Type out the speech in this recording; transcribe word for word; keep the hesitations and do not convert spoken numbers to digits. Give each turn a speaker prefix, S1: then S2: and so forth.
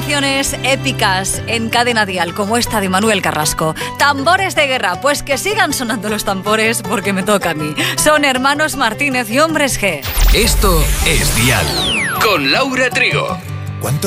S1: canciones épicas en Cadena Dial, como esta de Manuel Carrasco. Tambores de guerra, pues que sigan sonando los tambores porque me toca a mí. Son hermanos Martínez y Hombres G.
S2: Esto es Dial, con Laura Trigo.
S3: ¿Cuánto